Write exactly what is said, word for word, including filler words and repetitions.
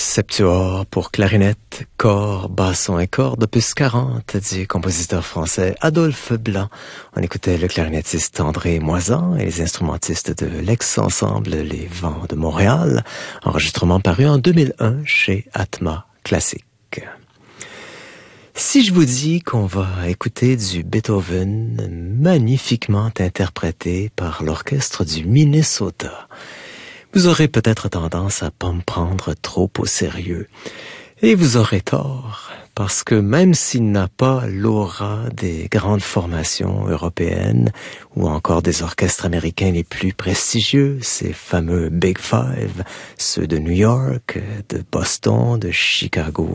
Septuor pour clarinette, cor, basson et cordes, opus quarante du compositeur français Adolphe Blanc. On écoutait le clarinettiste André Moisan et les instrumentistes de l'ex-ensemble Les Vents de Montréal, enregistrement paru en deux mille un chez Atma Classique. Si je vous dis qu'on va écouter du Beethoven magnifiquement interprété par l'orchestre du Minnesota, vous aurez peut-être tendance à pas me prendre trop au sérieux. Et vous aurez tort, parce que même s'il n'a pas l'aura des grandes formations européennes ou encore des orchestres américains les plus prestigieux, ces fameux Big Five, ceux de New York, de Boston, de Chicago